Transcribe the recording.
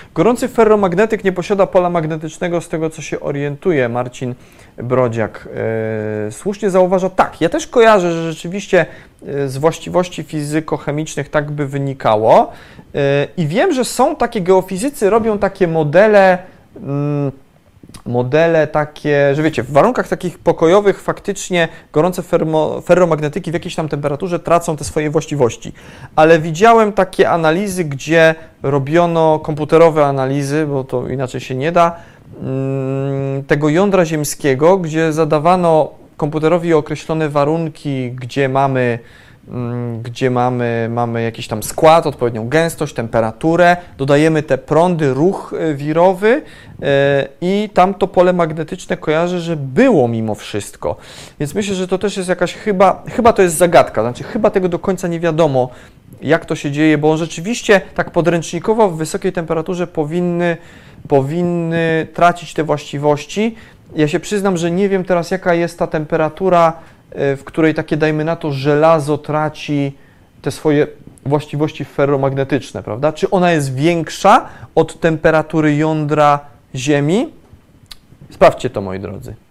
Gorący ferromagnetyk nie posiada pola magnetycznego, z tego co się orientuje. Marcin Brodziak słusznie zauważa. Tak, ja też kojarzę, że rzeczywiście z właściwości fizykochemicznych tak by wynikało. I wiem, że są takie geofizycy, robią takie modele takie, że wiecie, w warunkach takich pokojowych faktycznie gorące ferromagnetyki w jakiejś tam temperaturze tracą te swoje właściwości. Ale widziałem takie analizy, gdzie robiono komputerowe analizy, bo to inaczej się nie da, tego jądra ziemskiego, gdzie zadawano komputerowi określone warunki, gdzie mamy jakiś tam skład, odpowiednią gęstość, temperaturę, dodajemy te prądy, ruch wirowy i tam to pole magnetyczne kojarzę, że było mimo wszystko. Więc myślę, że to też jest jakaś chyba to jest zagadka, znaczy chyba tego do końca nie wiadomo, jak to się dzieje, bo rzeczywiście tak podręcznikowo w wysokiej temperaturze powinny tracić te właściwości. Ja się przyznam, że nie wiem teraz, jaka jest ta temperatura, w której takie, dajmy na to, żelazo traci te swoje właściwości ferromagnetyczne, prawda? Czy ona jest większa od temperatury jądra Ziemi? Sprawdźcie to, moi drodzy.